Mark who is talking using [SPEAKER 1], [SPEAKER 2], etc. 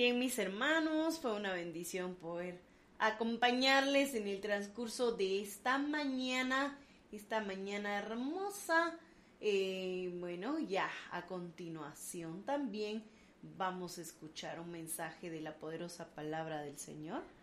[SPEAKER 1] bien, mis hermanos, fue una bendición poder acompañarles en el transcurso de esta mañana hermosa. Bueno, ya a continuación también vamos a escuchar un mensaje de la poderosa palabra del Señor.